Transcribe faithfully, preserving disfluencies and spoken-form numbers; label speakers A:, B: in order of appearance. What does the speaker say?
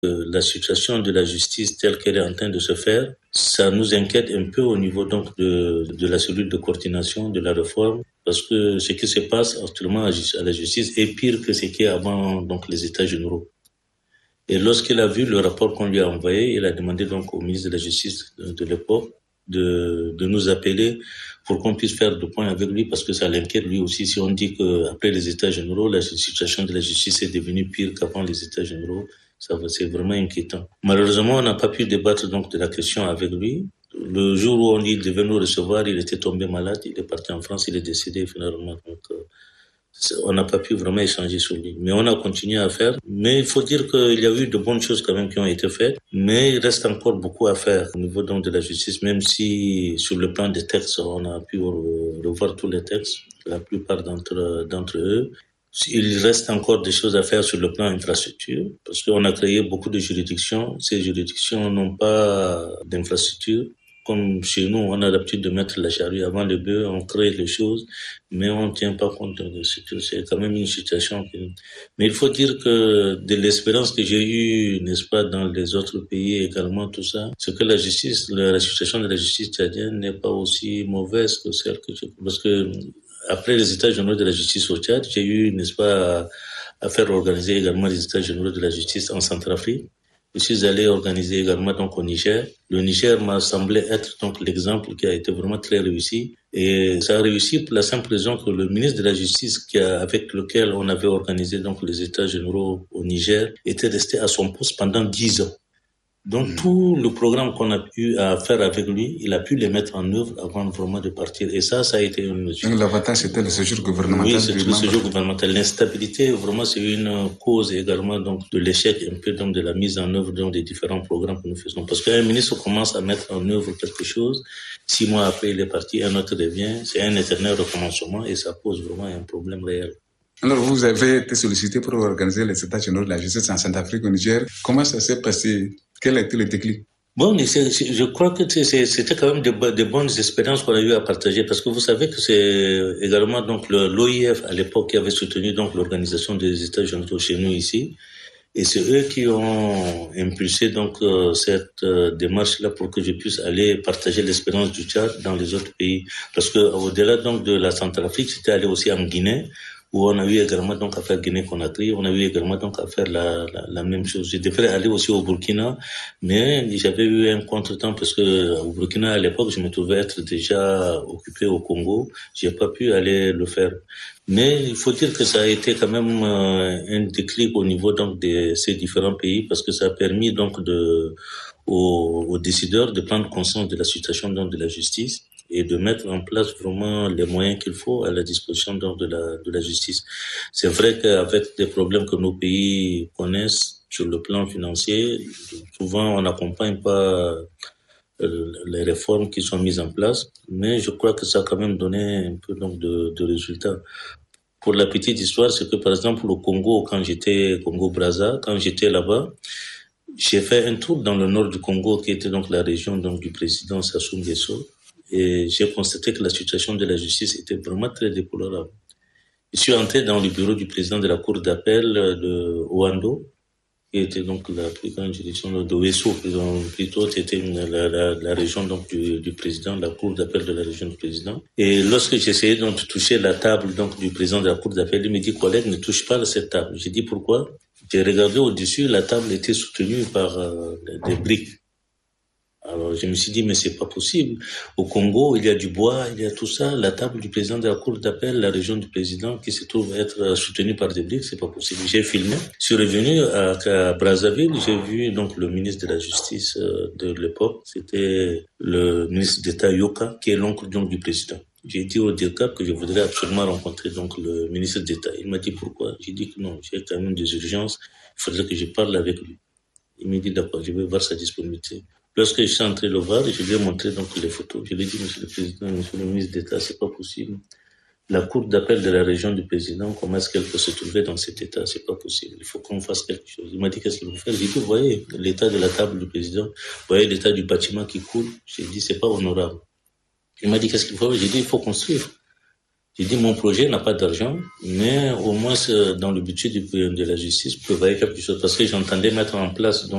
A: La situation de la justice telle qu'elle est en train de se faire, ça nous inquiète un peu au niveau donc de, de la cellule de coordination de la réforme, parce que ce qui se passe actuellement à la justice est pire que ce qui est avant donc les États généraux. Et lorsqu'il a vu le rapport qu'on lui a envoyé, il a demandé donc au ministre de la Justice de, de l'époque de, de nous appeler pour qu'on puisse faire le point avec lui, parce que ça l'inquiète lui aussi. Si on dit qu'après les États généraux, la situation de la justice est devenue pire qu'avant les États généraux, ça c'est vraiment inquiétant. Malheureusement, on n'a pas pu débattre donc de la question avec lui. Le jour où on dit devait nous recevoir, il était tombé malade, il est parti en France, il est décédé finalement. Donc, on n'a pas pu vraiment échanger sur lui. Mais on a continué à faire. Mais il faut dire qu'il y a eu de bonnes choses quand même qui ont été faites. Mais il reste encore beaucoup à faire au niveau donc de la justice, même si sur le plan des textes, on a pu revoir tous les textes, la plupart d'entre, d'entre eux. Il reste encore des choses à faire sur le plan infrastructure, parce qu'on a créé beaucoup de juridictions. Ces juridictions n'ont pas d'infrastructure. Comme chez nous, on a l'habitude de mettre la charrue avant le bœuf, on crée les choses, mais on ne tient pas compte de ce que c'est quand même une situation. Qui... Mais il faut dire que de l'expérience que j'ai eue, n'est-ce pas, dans les autres pays également, tout ça, c'est que la justice, la situation de la justice tchadienne n'est pas aussi mauvaise que celle que je... Parce que après les États généraux de la justice au Tchad, j'ai eu, n'est-ce pas, à, à faire organiser également les États généraux de la justice en Centrafrique. Je suis allé organiser également donc au Niger. Le Niger m'a semblé être donc l'exemple qui a été vraiment très réussi. Et ça a réussi pour la simple raison que le ministre de la Justice qui a, avec lequel on avait organisé donc les États généraux au Niger était resté à son poste pendant dix ans. Donc mmh. tout le programme qu'on a eu à faire avec lui, il a pu les mettre en œuvre avant vraiment de partir. Et ça, ça a été une mesure.
B: Donc l'avantage, c'était le séjour gouvernemental.
A: Oui, c'était le séjour gouvernemental. L'instabilité, vraiment, c'est une cause également donc de l'échec un peu donc de la mise en œuvre donc des différents programmes que nous faisons. Parce qu'un ministre commence à mettre en œuvre quelque chose, six mois après il est parti, un autre revient, c'est un éternel recommencement et ça pose vraiment un problème réel.
B: Alors, vous avez été sollicité pour organiser les États généraux de la justice en Centrafrique, au Niger. Comment ça s'est passé? Quel a été le déclic?
A: Bon, je crois que c'était quand même de, de bonnes expériences qu'on a eu à partager, parce que vous savez que c'est également donc l'O I F à l'époque qui avait soutenu donc l'organisation des États généraux chez nous ici, et c'est eux qui ont impulsé donc cette démarche-là pour que je puisse aller partager l'expérience du Tchad dans les autres pays, parce que au-delà donc de la Centrafrique, c'était aller aussi en Guinée, où on a eu également donc à faire Guinée-Conakry, on a eu également donc à faire la, la, la même chose. Je devrais aller aussi au Burkina, mais j'avais eu un contretemps parce que au Burkina, à l'époque, je me trouvais être déjà occupé au Congo. J'ai pas pu aller le faire. Mais il faut dire que ça a été quand même euh, un déclic au niveau donc de ces différents pays, parce que ça a permis donc de, aux, aux décideurs de prendre conscience de la situation donc de la justice et de mettre en place vraiment les moyens qu'il faut à la disposition donc de la de la justice. C'est vrai qu'avec des problèmes que nos pays connaissent sur le plan financier, souvent on n'accompagne pas les réformes qui sont mises en place, mais je crois que ça a quand même donné un peu donc de, de résultats. Pour la petite histoire, c'est que par exemple au Congo, quand j'étais Congo-Brazza, quand j'étais là-bas, j'ai fait un tour dans le nord du Congo, qui était donc la région donc du président Sassou Nguesso. Et j'ai constaté que la situation de la justice était vraiment très déplorable. Je suis entré dans le bureau du président de la cour d'appel de Ouando, qui était donc la plus grande juridiction de Ouesso, plutôt c'était une, la, la, la région donc du, du président, la cour d'appel de la région du président. Et lorsque j'essayais donc de toucher la table donc du président de la cour d'appel, il me dit, collègue, ne touche pas à cette table. J'ai dit pourquoi? J'ai regardé au-dessus, la table était soutenue par euh, des briques. Alors, je me suis dit, mais c'est pas possible. Au Congo, il y a du bois, il y a tout ça. La table du président de la cour d'appel, la région du président, qui se trouve être soutenue par des briques, c'est pas possible. J'ai filmé. Je suis revenu à, à Brazzaville. J'ai vu, donc, le ministre de la Justice de l'époque. C'était le ministre d'État Yoka, qui est l'oncle, donc, du président. J'ai dit au D I R C A P que je voudrais absolument rencontrer, donc, le ministre d'État. Il m'a dit pourquoi. J'ai dit que non, j'ai quand même des urgences. Il faudrait que je parle avec lui. Il m'a dit d'accord, je vais voir sa disponibilité. Lorsque je suis entré le voir, je lui ai montré donc les photos. Je lui ai dit, monsieur le président, monsieur le ministre d'État, c'est pas possible. La cour d'appel de la région du président, comment est-ce qu'elle peut se trouver dans cet état? C'est pas possible. Il faut qu'on fasse quelque chose. Il m'a dit, qu'est-ce qu'il faut faire? J'ai dit, vous voyez l'état de la table du président, vous voyez l'état du bâtiment qui coule. J'ai dit, c'est pas honorable. Il m'a dit, qu'est-ce qu'il faut faire? J'ai dit, il faut construire. J'ai dit, mon projet n'a pas d'argent, mais au moins, dans le budget de la justice, prévoyez quelque chose. Parce que j'entendais mettre en place, donc,